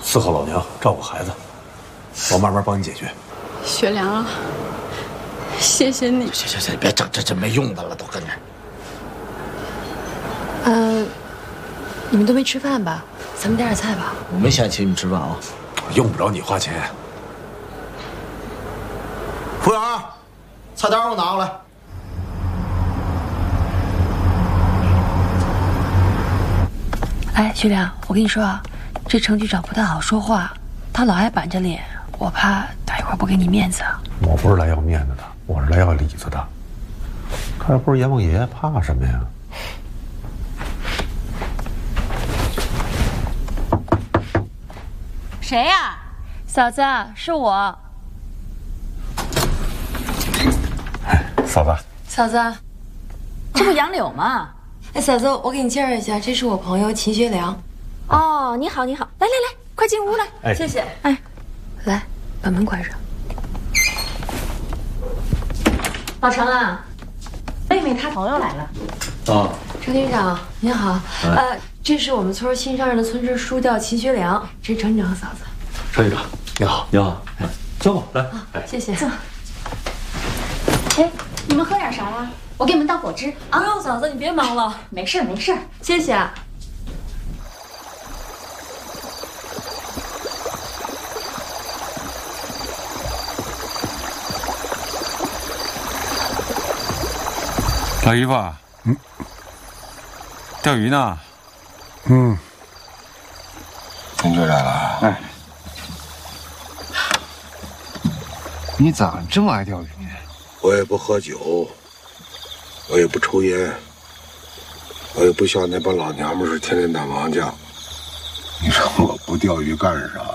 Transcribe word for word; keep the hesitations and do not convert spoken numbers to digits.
伺候老娘，照顾孩子，我慢慢帮你解决。 学良啊，谢谢你。 行行行，别整这这没用的了，都跟着。 呃，你们都没吃饭吧？咱们点点菜吧。 我没嫌弃你吃饭啊， 用不着你花钱。 服务员，菜单给我拿过来。 哎，学良，我跟你说啊，这程局长不太好说话，他老爱板着脸，我怕待一会儿不给你面子啊。 我不是来要面子的，我是来要里子的。他要不是阎王爷，怕什么呀？ 谁呀？嫂子，是我。 哎，嫂子。 嫂子，这不杨柳吗？哎，嫂子，我给你介绍一下，这是我朋友秦学良。 哦，你好，你好，来来来，快进屋来。 哎， 谢谢。 哎， 来，把门关上。 老程啊，妹妹她朋友来了。 啊， 程局长您好，呃，这是我们村新上任的村支书，叫秦学良，这是程局长和嫂子。 程局长，你好，你好，哎，坐吧，来， 啊，谢谢。 坐。哎，你们喝点啥呀？我给你们倒果汁啊。 不用，嫂子，你别忙了。 没事没事， 谢谢。 老姨夫，嗯，钓鱼呢？ 嗯，您就来了。哎，你咋这么爱钓鱼呢？ 我也不喝酒，我也不抽烟，我也不像那帮老娘们似的天天打麻将。 你说我不钓鱼干啥？